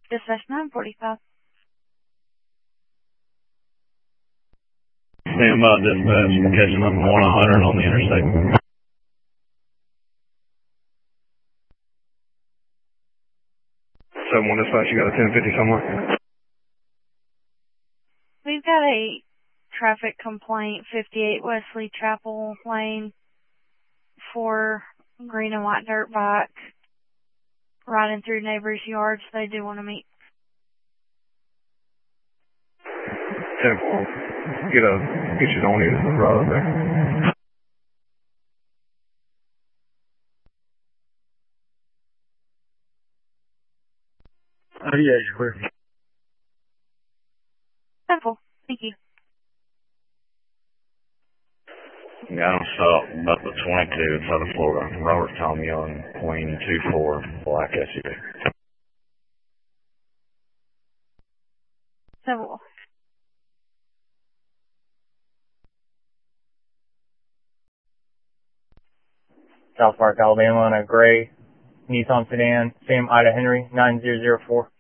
Dispatch 945. Stand by, dispatch. We're catching up 100 on the interstate. 7-1 dispatch, you got a 1050 somewhere? We've got a traffic complaint, 58 Wesley Chapel Lane, for green and white dirt bike riding through neighbors' yards. They do want to meet. 10-4. Get you on here, right up there. Oh, yeah, you're clear. 10-4. Thank you. Got him stopped about the 22 inside of Florida. Robert Tom Young, Queen 24, black SUV. 10-4. South Park, Alabama, on a gray Nissan sedan, Sam Ida Henry, 9004.